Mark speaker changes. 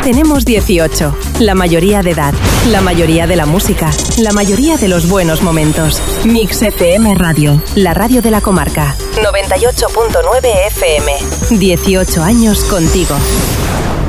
Speaker 1: Tenemos 18, la mayoría de edad, la mayoría de la música, la mayoría de los buenos momentos. Mix FM Radio, la radio de la comarca. 98.9 FM. 18 años contigo.